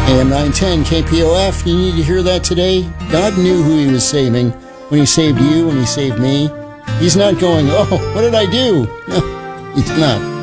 AM 910 KPOF, you need to hear that today. God knew who he was saving when he saved you, when he saved me. He's not going, oh, what did I do? No, he's not.